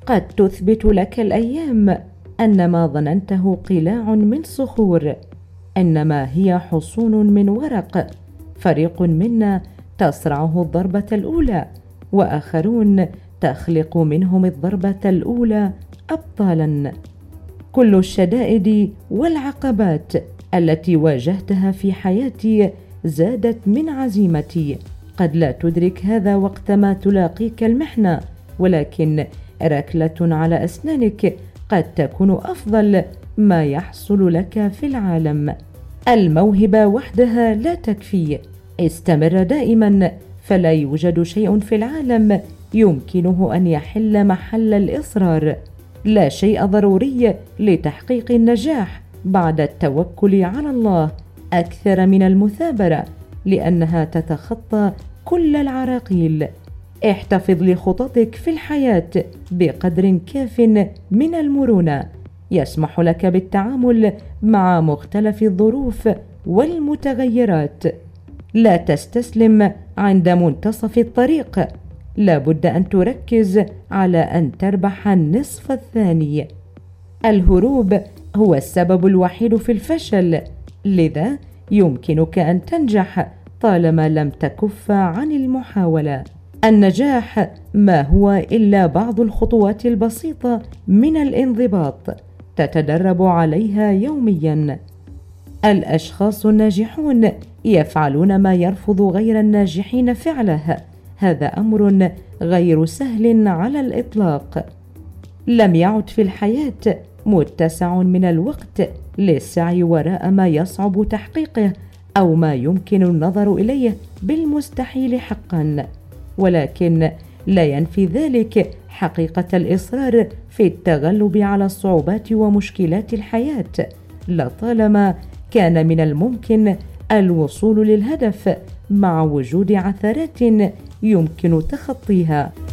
قد تثبت لك الأيام أن ما ظننته قلاع من صخور إنما هي حصون من ورق. فريق منا تصرعه الضربة الأولى، وآخرون تخلق منهم الضربة الأولى أبطالا. كل الشدائد والعقبات التي واجهتها في حياتي زادت من عزيمتي. قد لا تدرك هذا وقت ما تلاقيك المحنة، ولكن ركلة على أسنانك قد تكون أفضل ما يحصل لك في العالم. الموهبة وحدها لا تكفي. استمر دائما، فلا يوجد شيء في العالم يمكنه أن يحل محل الإصرار. لا شيء ضروري لتحقيق النجاح بعد التوكل على الله أكثر من المثابرة، لأنها تتخطى كل العراقيل. احتفظ لخططك في الحياة بقدر كاف من المرونة يسمح لك بالتعامل مع مختلف الظروف والمتغيرات. لا تستسلم عند منتصف الطريق، لا بد أن تركز على أن تربح النصف الثاني. الهروب هو السبب الوحيد في الفشل، لذا يمكنك أن تنجح طالما لم تكف عن المحاولة. النجاح ما هو إلا بعض الخطوات البسيطة من الانضباط تتدرب عليها يوميا. الأشخاص الناجحون يفعلون ما يرفض غير الناجحين فعله. هذا أمر غير سهل على الإطلاق. لم يعد في الحياة متسع من الوقت للسعي وراء ما يصعب تحقيقه أو ما يمكن النظر إليه بالمستحيل حقا، ولكن لا ينفي ذلك حقيقة الإصرار في التغلب على الصعوبات ومشكلات الحياة. لطالما كان من الممكن الوصول للهدف مع وجود عثرات يمكن تخطيها.